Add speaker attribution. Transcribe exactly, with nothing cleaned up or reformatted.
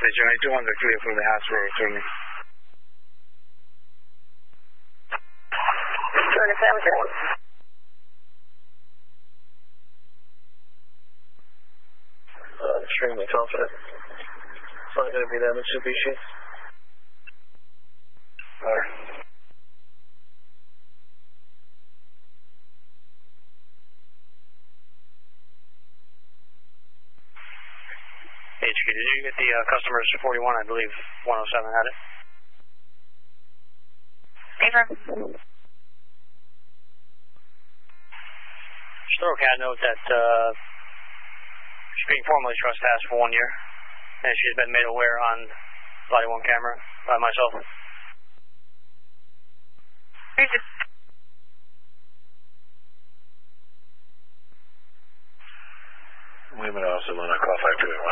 Speaker 1: Johnny two hundred clear from the house road, turning.
Speaker 2: twenty-seven.
Speaker 3: Uh, extremely confident. It's not going to be that Mitsubishi.
Speaker 1: Alright.
Speaker 4: H Q, did you get the uh, customers forty-one? I believe one oh seven had it.
Speaker 2: Paper.
Speaker 4: Just throw a cat note that uh, she's being formally trespassed for one year, and she's been made aware on body one camera by myself.
Speaker 2: Paper.
Speaker 3: Women also want to call five two eight one.